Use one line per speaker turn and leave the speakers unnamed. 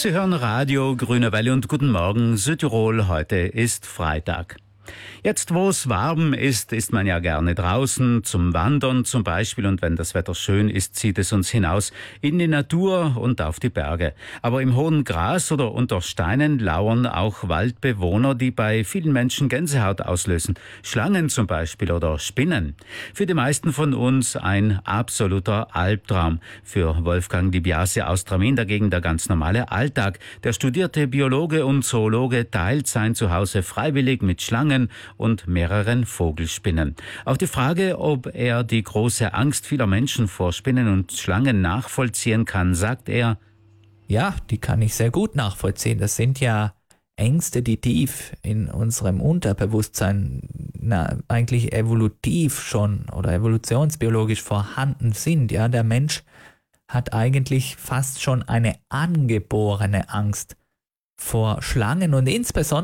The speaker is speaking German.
Sie hören Radio Grüne Welle und guten Morgen Südtirol. Heute ist Freitag. Jetzt, wo es warm ist, ist man ja gerne draußen, zum Wandern zum Beispiel. Und wenn das Wetter schön ist, zieht es uns hinaus in die Natur und auf die Berge. Aber im hohen Gras oder unter Steinen lauern auch Waldbewohner, die bei vielen Menschen Gänsehaut auslösen. Schlangen zum Beispiel oder Spinnen. Für die meisten von uns ein absoluter Albtraum. Für Wolfgang Di Biase aus Tramin dagegen der ganz normale Alltag. Der studierte Biologe und Zoologe teilt sein Zuhause freiwillig mit Schlangen und mehreren Vogelspinnen. Auf die Frage, ob er die große Angst vieler Menschen vor Spinnen und Schlangen nachvollziehen kann, sagt er:
Ja, die kann ich sehr gut nachvollziehen. Das sind ja Ängste, die tief in unserem Unterbewusstsein eigentlich evolutiv schon oder evolutionsbiologisch vorhanden sind. Ja, der Mensch hat eigentlich fast schon eine angeborene Angst vor Schlangen und insbesondere